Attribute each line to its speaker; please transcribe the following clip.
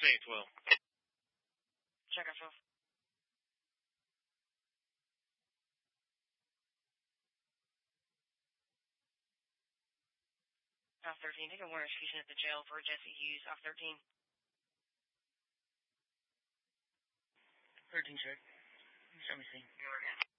Speaker 1: Say 12.
Speaker 2: Check ourselves. 13, taking warrant execution at the jail for Jesse Hughes. 13.
Speaker 3: 13, check. Show me scene.